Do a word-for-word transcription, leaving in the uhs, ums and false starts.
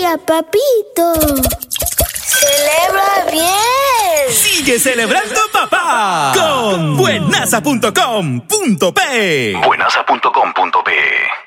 Mira, papito. ¡Celebra bien! ¡Sigue celebrando, papá! Con buenaza punto com punto pe. buenaza punto com punto pe